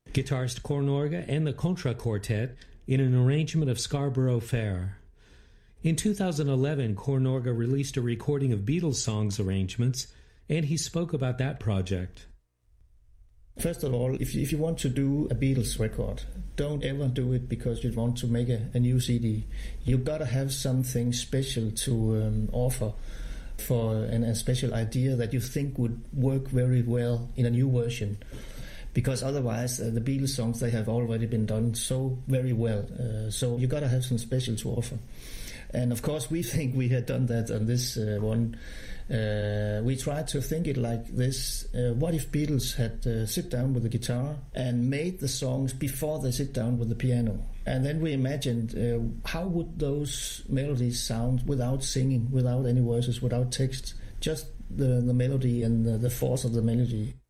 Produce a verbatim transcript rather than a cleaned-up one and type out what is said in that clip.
guitarist Cornorga and the Contra Quartet in an arrangement of Scarborough Fair. In two thousand eleven, Cornorga released a recording of Beatles songs arrangements, and he spoke about that project. First of all, if you, if you want to do a Beatles record, don't ever do it because you want to make a, a new C D. You've got to have something special to um, offer for an, a special idea that you think would work very well in a new version. Because otherwise, uh, the Beatles songs, they have already been done so very well. Uh, so you got to have some special to offer. And of course, we think we had done that on this uh, one. Uh, we tried to think it like this. Uh, what if Beatles had uh, sit down with the guitar and made the songs before they sit down with the piano? And then we imagined uh, how would those melodies sound without singing, without any verses, without text, just the, the melody and the, the force of the melody.